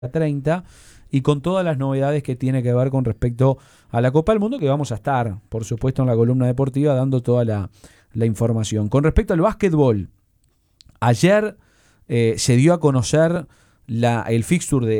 30 y con todas las novedades que tiene que ver con respecto a la Copa del Mundo, que vamos a estar, por supuesto, en la columna deportiva dando toda la información. Con respecto al básquetbol, ayer se dio a conocer el fixture